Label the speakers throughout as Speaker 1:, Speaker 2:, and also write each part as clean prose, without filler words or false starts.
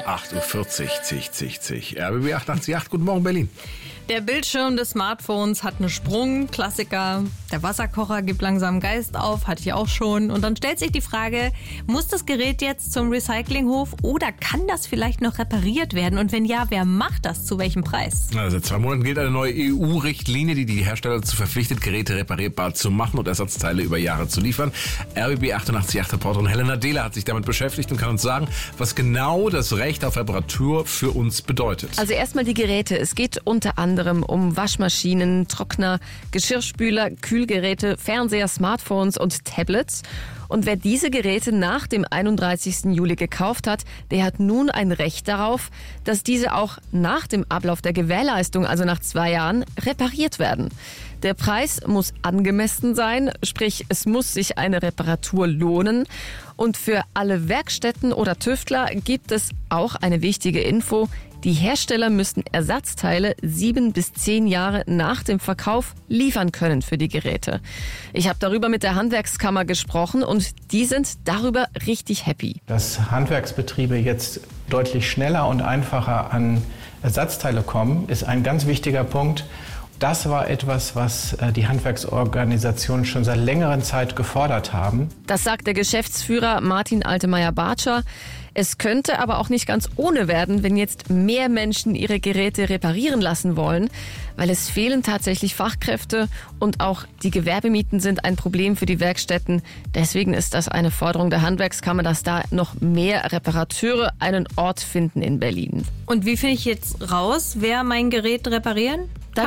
Speaker 1: 8.40 Uhr, zig. RBB 888, guten Morgen Berlin.
Speaker 2: Der Bildschirm des Smartphones hat einen Sprung, Klassiker. Der Wasserkocher gibt langsam Geist auf, hatte ich auch schon. Und dann stellt sich die Frage, muss das Gerät jetzt zum Recyclinghof oder kann das vielleicht noch repariert werden? Und wenn ja, wer macht das? Zu welchem Preis?
Speaker 1: Also seit 2 Monaten gilt eine neue EU-Richtlinie, die die Hersteller dazu verpflichtet, Geräte reparierbar zu machen und Ersatzteile über Jahre zu liefern. RBB 888-Reporterin Helena Dehler hat sich damit beschäftigt und kann uns sagen, was genau das Recht auf Reparatur für uns bedeutet.
Speaker 3: Also erstmal die Geräte. Es geht unter anderem um Waschmaschinen, Trockner, Geschirrspüler, Kühlgeräte, Fernseher, Smartphones und Tablets. Und wer diese Geräte nach dem 31. Juli gekauft hat, der hat nun ein Recht darauf, dass diese auch nach dem Ablauf der Gewährleistung, also nach 2 Jahren, repariert werden. Der Preis muss angemessen sein, sprich es muss sich eine Reparatur lohnen. Und für alle Werkstätten oder Tüftler gibt es auch eine wichtige Info. Die Hersteller müssen Ersatzteile 7 bis 10 Jahre nach dem Verkauf liefern können für die Geräte. Ich habe darüber mit der Handwerkskammer gesprochen und die sind darüber richtig happy.
Speaker 4: Dass Handwerksbetriebe jetzt deutlich schneller und einfacher an Ersatzteile kommen, ist ein ganz wichtiger Punkt. Das war etwas, was die Handwerksorganisationen schon seit längerer Zeit gefordert haben.
Speaker 3: Das sagt der Geschäftsführer Martin Altemeyer-Bartscher. Es könnte aber auch nicht ganz ohne werden, wenn jetzt mehr Menschen ihre Geräte reparieren lassen wollen, weil es fehlen tatsächlich Fachkräfte und auch die Gewerbemieten sind ein Problem für die Werkstätten. Deswegen ist das eine Forderung der Handwerkskammer, dass da noch mehr Reparateure einen Ort finden in Berlin.
Speaker 2: Und wie finde ich jetzt raus, wer mein Gerät reparieren kann?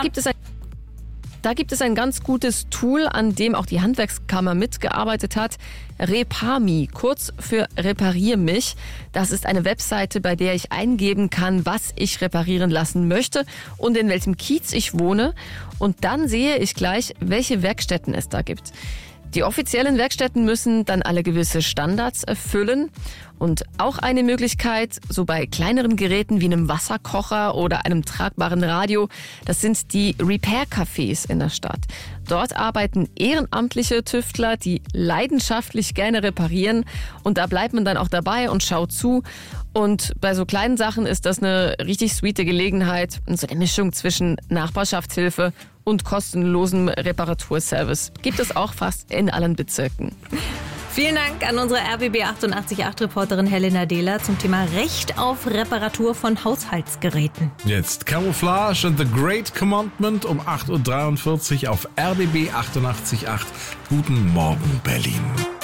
Speaker 3: Da gibt es ein ganz gutes Tool, an dem auch die Handwerkskammer mitgearbeitet hat. Reparmi, kurz für Reparier mich. Das ist eine Webseite, bei der ich eingeben kann, was ich reparieren lassen möchte und in welchem Kiez ich wohne. Und dann sehe ich gleich, welche Werkstätten es da gibt. Die offiziellen Werkstätten müssen dann alle gewisse Standards erfüllen. Und auch eine Möglichkeit, so bei kleineren Geräten wie einem Wasserkocher oder einem tragbaren Radio, das sind die Repair-Cafés in der Stadt. Dort arbeiten ehrenamtliche Tüftler, die leidenschaftlich gerne reparieren. Und da bleibt man dann auch dabei und schaut zu. Und bei so kleinen Sachen ist das eine richtig sweete Gelegenheit. So eine Mischung zwischen Nachbarschaftshilfe und kostenlosem Reparaturservice. Gibt es auch fast in allen Bezirken.
Speaker 2: Vielen Dank an unsere RBB 888-Reporterin Helena Dehler zum Thema Recht auf Reparatur von Haushaltsgeräten.
Speaker 1: Jetzt Camouflage and the Great Commandment um 8.43 Uhr auf RBB 888. Guten Morgen Berlin.